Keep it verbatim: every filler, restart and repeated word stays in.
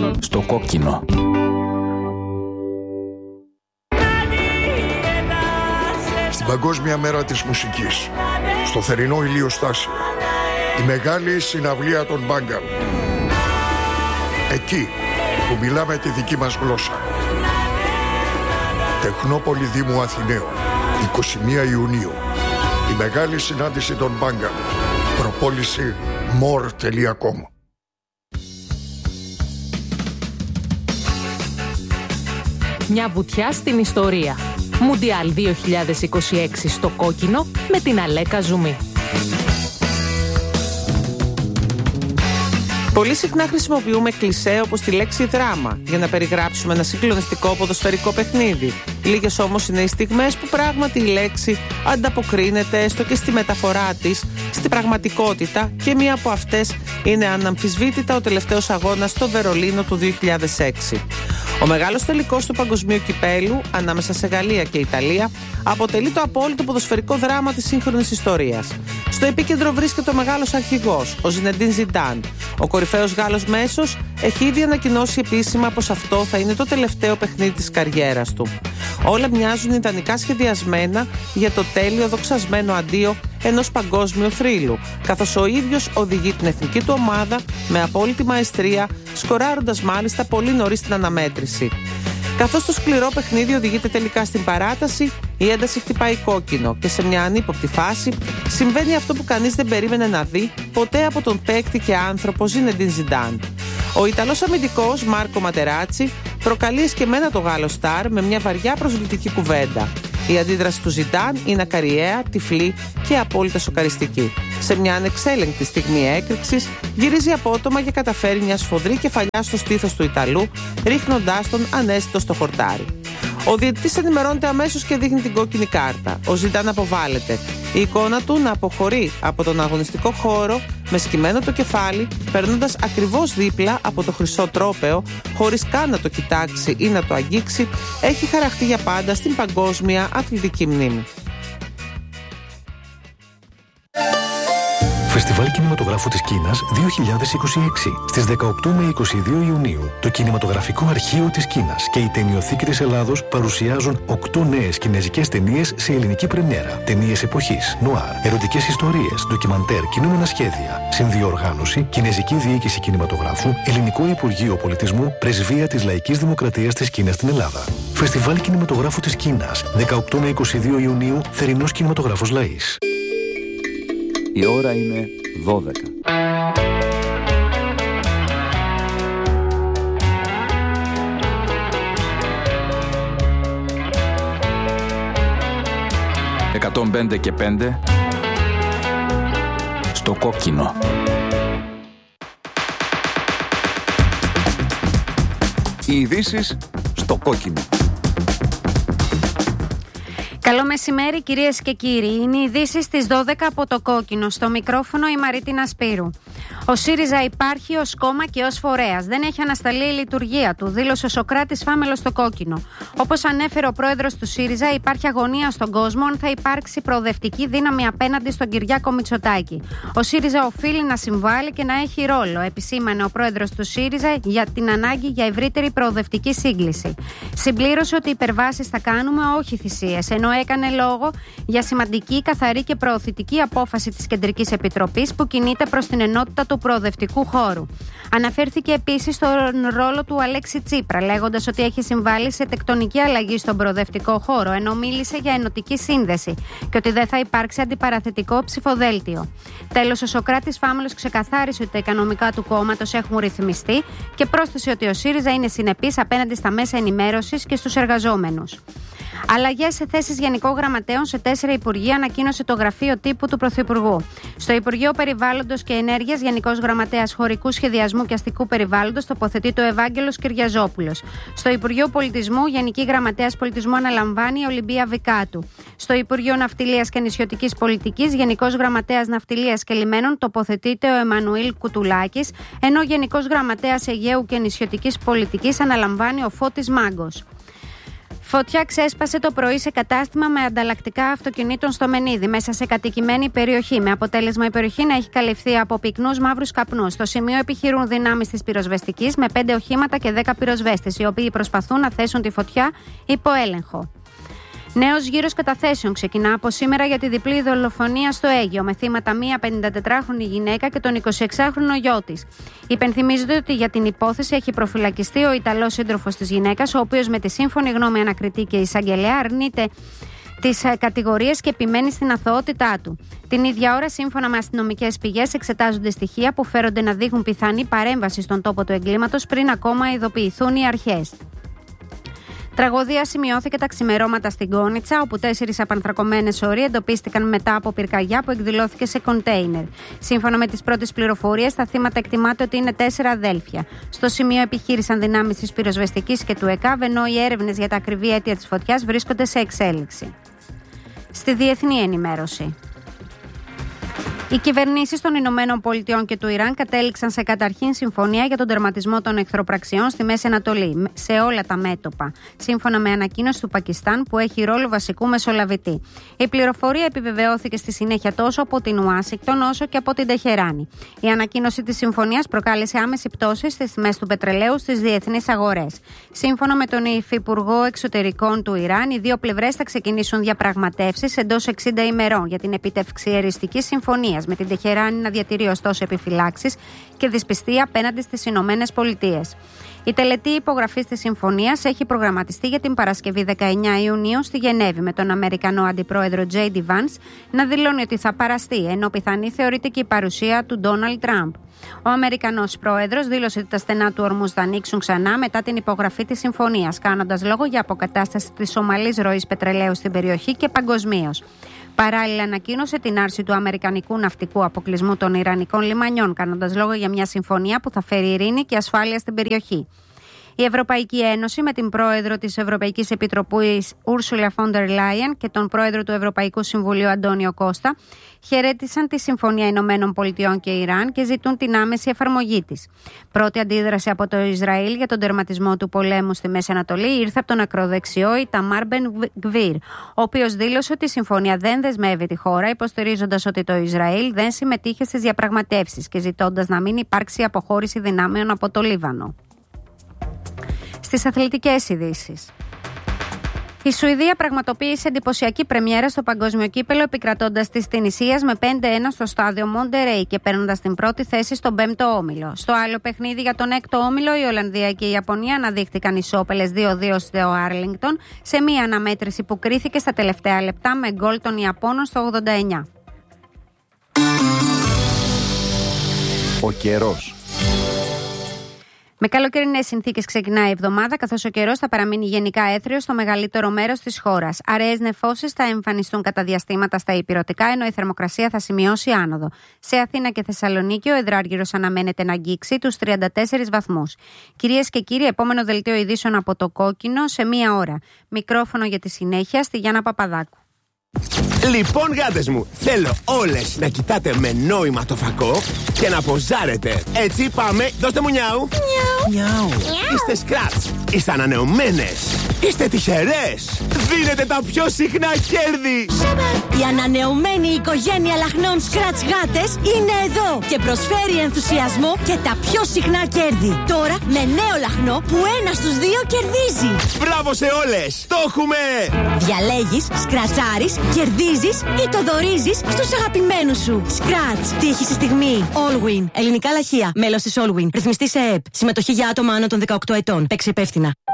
Στο κόκκινο. Στην Παγκόσμια Μέρα της Μουσικής, στο θερινό ηλιοστάσιο, η μεγάλη συναυλία των Μπάγκαν. Εκεί που μιλάμε τη δική μας γλώσσα. Τεχνόπολη Δήμου Αθηναίων, εικοστή πρώτη Ιουνίου. Η μεγάλη συνάντηση των Μπάγκαν. Προπόληση more τελεία com. Μια βουτιά στην ιστορία. Μουντιάλ δύο χιλιάδες είκοσι έξι στο κόκκινο με την Αλέκα Ζουμί. Πολύ συχνά χρησιμοποιούμε κλισέ όπως τη λέξη δράμα για να περιγράψουμε ένα συγκλονιστικό ποδοσφαιρικό παιχνίδι. Λίγες όμως είναι οι στιγμές που πράγματι η λέξη ανταποκρίνεται έστω και στη μεταφορά της, στη πραγματικότητα, και μία από αυτές είναι αναμφισβήτητα ο τελευταίος αγώνας στο Βερολίνο του δύο χιλιάδες έξι. Ο μεγάλος τελικός του Παγκοσμίου Κυπέλου ανάμεσα σε Γαλλία και Ιταλία αποτελεί το απόλυτο ποδοσφαιρικό δράμα της σύγχρονης ιστορίας. Στο επίκεντρο βρίσκεται ο μεγάλος αρχηγός, ο Ζινεντίν Ζιντάν. Ο κορυφαίος Γάλλος μέσος έχει ήδη ανακοινώσει επίσημα πως αυτό θα είναι το τελευταίο παιχνίδι της καριέρας του. Όλα μοιάζουν ιδανικά σχεδιασμένα για το τέλειο δοξασμένο αντίο ενός παγκόσμιου θρύλου, καθώς ο ίδιος οδηγεί την εθνική του ομάδα με απόλυτη μαεστρία, σκοράροντας μάλιστα πολύ νωρίς την αναμέτρηση. Καθώς το σκληρό παιχνίδι οδηγείται τελικά στην παράταση, η ένταση χτυπάει κόκκινο και σε μια ανύποπτη φάση συμβαίνει αυτό που κανείς δεν περίμενε να δει ποτέ από τον παίκτη και άνθρωπο Ζινεντίν Ζιντάν. Ο Ιταλός αμυντικός Μάρκο Ματεράτσι προκαλεί εσκεμμένα το Γάλλο στάρ με μια βαριά προσβλητική κουβέντα. Η αντίδραση του Ζιντάν είναι ακαριαία, τυφλή και απόλυτα σοκαριστική. Σε μια ανεξέλεγκτη στιγμή έκρηξης, γυρίζει απότομα και καταφέρει μια σφοδρή κεφαλιά στο στήθος του Ιταλού, ρίχνοντάς τον ανέστητο στο χορτάρι. Ο διαιτητής ενημερώνεται αμέσως και δείχνει την κόκκινη κάρτα. Ο Ζιντάν αποβάλλεται. Η εικόνα του να αποχωρεί από τον αγωνιστικό χώρο με σκυμμένο το κεφάλι, περνώντας ακριβώς δίπλα από το χρυσό τρόπαιο, χωρίς καν να το κοιτάξει ή να το αγγίξει, έχει χαραχτεί για πάντα στην παγκόσμια αθλητική μνήμη. Φεστιβάλ Κινηματογράφου της Κίνας δύο χιλιάδες είκοσι έξι. Στις δεκαοκτώ με είκοσι δύο Ιουνίου, το Κινηματογραφικό Αρχείο της Κίνας και η Ταινιοθήκη της Ελλάδος παρουσιάζουν οκτώ νέες κινεζικές ταινίες σε ελληνική πρεμιέρα. Ταινίες εποχής, νουάρ, ερωτικές ιστορίες, ντοκιμαντέρ, κινούμενα σχέδια. Συνδιοργάνωση, Κινεζική Διοίκηση Κινηματογράφου, Ελληνικό Υπουργείο Πολιτισμού, Πρεσβεία της Λαϊκής Δημοκρατίας της Κίνας στην Ελλάδα. Φεστιβάλ Κινηματογράφου της Κίνας, δεκαοκτώ με είκοσι δύο Ιουνίου, Θερινός Κινηματογράφος Λαΐς. Η ώρα είναι δώδεκα. εκατόν πέντε και πέντε στο κόκκινο. Οι ειδήσεις στο κόκκινο. Καλό μεσημέρι κυρίες και κύριοι. Είναι οι ειδήσεις στις δώδεκα από το κόκκινο. Στο μικρόφωνο η Μαρίτινα Σπύρου. Ο ΣΥΡΙΖΑ υπάρχει ως κόμμα και ως φορέας. Δεν έχει ανασταλεί η λειτουργία του, δήλωσε ο Σωκράτης Φάμελος στο κόκκινο. Όπως ανέφερε ο πρόεδρος του ΣΥΡΙΖΑ, υπάρχει αγωνία στον κόσμο αν θα υπάρξει προοδευτική δύναμη απέναντι στον Κυριάκο Μητσοτάκη. Ο ΣΥΡΙΖΑ οφείλει να συμβάλλει και να έχει ρόλο, επισήμανε ο πρόεδρος του ΣΥΡΙΖΑ για την ανάγκη για ευρύτερη προοδευτική σύγκληση. Συμπλήρωσε ότι υπερβάσεις θα κάνουμε, όχι θυσίες, ενώ έκανε λόγο για σημαντική, καθαρή και προωθητική απόφαση της Κεντρικής Επιτροπής που κινείται προς την ενότητα του προοδευτικού χώρου. Αναφέρθηκε επίσης στον ρόλο του Αλέξη Τσίπρα, λέγοντας ότι έχει συμβάλει σε τεκτονική αλλαγή στον προοδευτικό χώρο, ενώ μίλησε για ενωτική σύνδεση και ότι δεν θα υπάρξει αντιπαραθετικό ψηφοδέλτιο. Τέλος, ο Σωκράτης Φάμελος ξεκαθάρισε ότι τα οικονομικά του κόμματος έχουν ρυθμιστεί και πρόσθεσε ότι ο ΣΥΡΙΖΑ είναι συνεπής απέναντι στα μέσα ενημέρωσης και στους εργαζόμενους. Αλλαγές σε θέσεις γενικών γραμματέων σε τέσσερα υπουργεία ανακοίνωσε το γραφείο τύπου του Πρωθυπουργού. Στο Υπουργείο Περιβάλλοντος και Ενέργειας, Γενικός Γραμματέας Χωρικού Σχεδιασμού και Αστικού Περιβάλλοντος τοποθετείται ο Ευάγγελος Κυριαζόπουλος. Στο Υπουργείο Πολιτισμού, Γενική Γραμματέας Πολιτισμού αναλαμβάνει η Ολυμπία Βικάτου. Στο Υπουργείο Ναυτιλίας και Νησιωτικής Πολιτικής, Γενικός Γραμματέας Ναυτιλίας και Λιμένων τοποθετείται ο Εμμανουήλ Κουτουλάκης, ενώ Γενικός Γραμματέας Αιγαίου και Νησιωτικής Πολιτικής αναλαμβάνει ο Φώτης Μάγκος. Φωτιά ξέσπασε το πρωί σε κατάστημα με ανταλλακτικά αυτοκινήτων στο Μενίδη, μέσα σε κατοικημένη περιοχή, με αποτέλεσμα η περιοχή να έχει καλυφθεί από πυκνούς μαύρους καπνούς. Στο σημείο επιχειρούν δυνάμεις της πυροσβεστικής με πέντε οχήματα και δέκα πυροσβέστες, οι οποίοι προσπαθούν να θέσουν τη φωτιά υπό έλεγχο. Νέος γύρος καταθέσεων ξεκινά από σήμερα για τη διπλή δολοφονία στο Αίγυο, με θύματα μία πενηντατετράχρονη γυναίκα και τον εικοσιεξάχρονο γιο της. Υπενθυμίζεται ότι για την υπόθεση έχει προφυλακιστεί ο Ιταλός σύντροφος της γυναίκας, ο οποίος με τη σύμφωνη γνώμη ανακριτή και εισαγγελέα αρνείται τις κατηγορίες και επιμένει στην αθωότητά του. Την ίδια ώρα, σύμφωνα με αστυνομικές πηγές, εξετάζονται στοιχεία που φέρονται να δείχνουν πιθανή παρέμβαση στον τόπο του εγκλήματος πριν ακόμα ειδοποιηθούν οι αρχές. Τραγωδία σημειώθηκε τα ξημερώματα στην Κόνιτσα, όπου τέσσερις απανθρακωμένες οροί εντοπίστηκαν μετά από πυρκαγιά που εκδηλώθηκε σε κοντέινερ. Σύμφωνα με τις πρώτες πληροφορίες, τα θύματα εκτιμάται ότι είναι τέσσερα αδέλφια. Στο σημείο επιχείρησαν δυνάμεις της πυροσβεστικής και του ΕΚΑΒ, ενώ οι έρευνες για τα ακριβή αίτια της φωτιάς βρίσκονται σε εξέλιξη. Στη διεθνή ενημέρωση. Οι κυβερνήσεις των Ηνωμένων Πολιτειών και του Ιράν κατέληξαν σε καταρχήν συμφωνία για τον τερματισμό των εχθροπραξιών στη Μέση Ανατολή, σε όλα τα μέτωπα, σύμφωνα με ανακοίνωση του Πακιστάν, που έχει ρόλο βασικού μεσολαβητή. Η πληροφορία επιβεβαιώθηκε στη συνέχεια τόσο από την Ουάσιγκτον όσο και από την Τεχεράνη. Η ανακοίνωση της συμφωνίας προκάλεσε άμεση πτώση στις τιμές του πετρελαίου στις διεθνείς αγορές. Σύμφωνα με τον Υφυπουργό Εξωτερικών του Ιράν, οι δύο πλευρές θα ξεκινήσουν διαπραγματεύσεις εντός εξήντα ημερών για την επίτευξη εριστικής συμφωνίας, με την Τεχεράνη να διατηρεί ωστόσο επιφυλάξεις και δυσπιστία απέναντι στις Ηνωμένες Πολιτείες. Η τελετή υπογραφής της συμφωνίας έχει προγραμματιστεί για την Παρασκευή δεκαεννέα Ιουνίου στη Γενέβη, με τον Αμερικανό Αντιπρόεδρο τζέι ντι Vance να δηλώνει ότι θα παραστεί, ενώ πιθανή θεωρείται και η παρουσία του Ντόναλντ Τραμπ. Ο Αμερικανός Πρόεδρος δήλωσε ότι τα στενά του ορμούς θα ανοίξουν ξανά μετά την υπογραφή της συμφωνίας, κάνοντας λόγο για αποκατάσταση της ομαλής ροής πετρελαίου στην περιοχή και παγκοσμίως. Παράλληλα, ανακοίνωσε την άρση του αμερικανικού ναυτικού αποκλεισμού των Ιρανικών λιμανιών, κάνοντας λόγο για μια συμφωνία που θα φέρει ειρήνη και ασφάλεια στην περιοχή. Η Ευρωπαϊκή Ένωση, με την πρόεδρο της Ευρωπαϊκής Επιτροπής Ursula von der Leyen και τον πρόεδρο του Ευρωπαϊκού Συμβουλίου Αντώνιο Κώστα, χαιρέτησαν τη Συμφωνία Ηνωμένων Πολιτειών και Ιράν και ζητούν την άμεση εφαρμογή της. Πρώτη αντίδραση από το Ισραήλ για τον τερματισμό του πολέμου στη Μέση Ανατολή ήρθε από τον ακροδεξιό Ιταμάρ Μπεν Γκβίρ, ο οποίος δήλωσε ότι η συμφωνία δεν δεσμεύει τη χώρα, υποστηρίζοντας ότι το Ισραήλ δεν συμμετείχε στις διαπραγματεύσεις και ζητώντας να μην υπάρξει αποχώρηση δυνάμεων από το Λίβανο. Στις αθλητικές ειδήσεις. Η Σουηδία πραγματοποίησε εντυπωσιακή πρεμιέρα στο παγκόσμιο κύπελο, επικρατώντας της Τινησίας με πέντε ένα στο στάδιο Μοντερέι και παίρνοντας την πρώτη θέση στον πέμπτο όμιλο. Στο άλλο παιχνίδι για τον έκτο όμιλο, η Ολλανδία και η Ιαπωνία αναδείχθηκαν ισόπελες δύο δύο στο Άρλινγκτον, σε μια αναμέτρηση που κρίθηκε στα τελευταία λεπτά με γκολ των Ιαπώνων στο ογδόντα εννέα. Ο καιρός. Με καλοκαιρινές συνθήκες ξεκινάει η εβδομάδα, καθώς ο καιρός θα παραμείνει γενικά έθριος στο μεγαλύτερο μέρος της χώρας. Αραιές νεφώσεις θα εμφανιστούν κατά διαστήματα στα ηπειρωτικά, ενώ η θερμοκρασία θα σημειώσει άνοδο. Σε Αθήνα και Θεσσαλονίκη, ο εδράργυρος αναμένεται να αγγίξει τους τριάντα τέσσερις βαθμούς. Κυρίες και κύριοι, επόμενο δελτίο ειδήσεων από το Κόκκινο σε μία ώρα. Μικρόφωνο για τη συνέχεια στη Γιάννα Παπαδάκου. Λοιπόν, γάτες μου, θέλω όλες να κοιτάτε με νόημα το φακό και να ποζάρετε. Έτσι πάμε, δώστε μου νιάου. Νιάου. Νιάου. Είστε σκράτς, είστε ανανεωμένες, είστε τυχερές. Δίνετε τα πιο συχνά κέρδη. Η ανανεωμένη οικογένεια λαχνών σκράτς γάτες είναι εδώ και προσφέρει ενθουσιασμό και τα πιο συχνά κέρδη. Τώρα με νέο λαχνό που ένα στους δύο κερδίζει. Μπράβο σε όλες, το έχουμε. Διαλέγεις, σκρατσάρεις, κερδίζεις ή το δωρίζεις στους αγαπημένους σου. Σκράτς, τύχη στη στιγμή. Allwin. Ελληνικά λαχεία. Μέλος της Allwin. Ρυθμιστή σε ΕΕΠ. Συμμετοχή για άτομα άνω των δεκαοκτώ ετών. Παίξε υπεύθυνα.